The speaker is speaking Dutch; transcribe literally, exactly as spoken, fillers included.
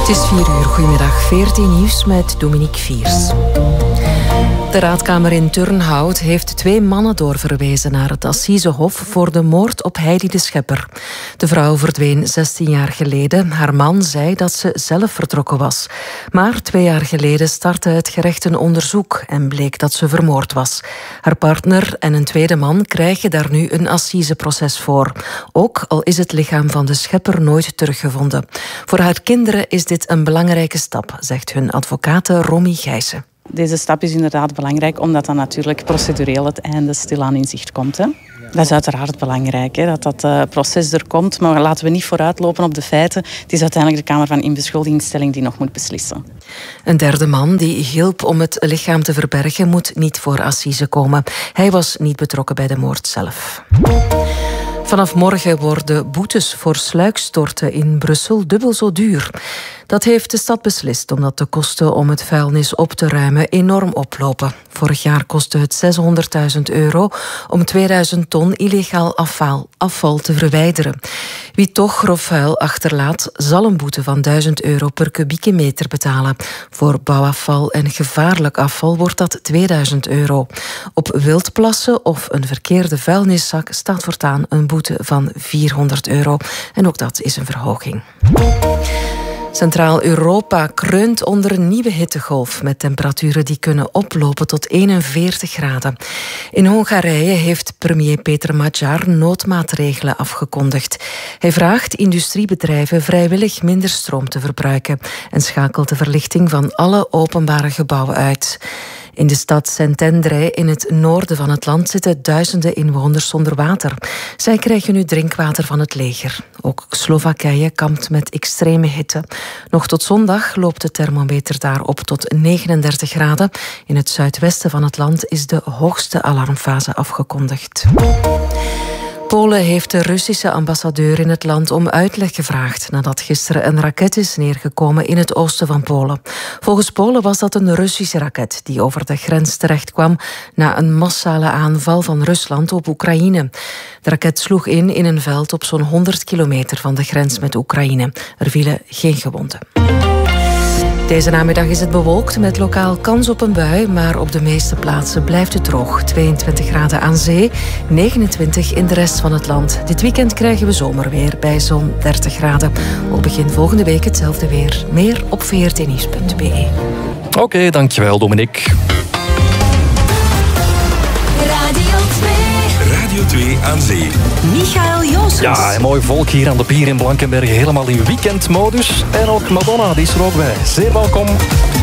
Het is vier uur. Goedemiddag. veertien nieuws met Dominique Viers. De raadkamer in Turnhout heeft twee mannen doorverwezen naar het Assisehof voor de moord op Heidi de Schepper. De vrouw verdween zestien jaar geleden. Haar man zei dat ze zelf vertrokken was. Maar twee jaar geleden startte het gerecht een onderzoek en bleek dat ze vermoord was. Haar partner en een tweede man krijgen daar nu een assiseproces voor. Ook al is het lichaam van de Schepper nooit teruggevonden. Voor haar kinderen is dit een belangrijke stap, zegt hun advocate Romy Gijssen. Deze stap is inderdaad belangrijk, omdat dan natuurlijk procedureel het einde stilaan in zicht komt. Hè. Dat is uiteraard belangrijk, hè, dat dat uh, proces er komt. Maar laten we niet vooruitlopen op de feiten. Het is uiteindelijk de Kamer van Inbeschuldigingsstelling die nog moet beslissen. Een derde man die hielp om het lichaam te verbergen moet niet voor assise komen. Hij was niet betrokken bij de moord zelf. Vanaf morgen worden boetes voor sluikstorten in Brussel dubbel zo duur. Dat heeft de stad beslist omdat de kosten om het vuilnis op te ruimen enorm oplopen. Vorig jaar kostte het zeshonderdduizend euro om tweeduizend ton illegaal afval, afval te verwijderen. Wie toch grof vuil achterlaat, zal een boete van duizend euro per kubieke meter betalen. Voor bouwafval en gevaarlijk afval wordt dat tweeduizend euro. Op wildplassen of een verkeerde vuilniszak staat voortaan een boete van vierhonderd euro. En ook dat is een verhoging. Centraal-Europa kreunt onder een nieuwe hittegolf met temperaturen die kunnen oplopen tot eenenveertig graden. In Hongarije heeft premier Peter Magyar noodmaatregelen afgekondigd. Hij vraagt industriebedrijven vrijwillig minder stroom te verbruiken en schakelt de verlichting van alle openbare gebouwen uit. In de stad Szentendre in het noorden van het land zitten duizenden inwoners zonder water. Zij krijgen nu drinkwater van het leger. Ook Slowakije kampt met extreme hitte. Nog tot zondag loopt de thermometer daar op tot negenendertig graden. In het zuidwesten van het land is de hoogste alarmfase afgekondigd. Polen heeft de Russische ambassadeur in het land om uitleg gevraagd nadat gisteren een raket is neergekomen in het oosten van Polen. Volgens Polen was dat een Russische raket die over de grens terechtkwam na een massale aanval van Rusland op Oekraïne. De raket sloeg in in een veld op zo'n honderd kilometer van de grens met Oekraïne. Er vielen geen gewonden. Deze namiddag is het bewolkt met lokaal kans op een bui, maar op de meeste plaatsen blijft het droog. tweeëntwintig graden aan zee, negenentwintig in de rest van het land. Dit weekend krijgen we zomerweer bij zo'n dertig graden. Ook begin volgende week hetzelfde weer. Meer op v r t nieuws punt b e. Oké, okay, dankjewel Dominique. Radio twee. Radio twee aan zee. Michael Joosens. Ja, een mooi volk hier aan de pier in Blankenberge. Helemaal in weekendmodus. En ook Madonna, die is er ook bij. Zeer welkom.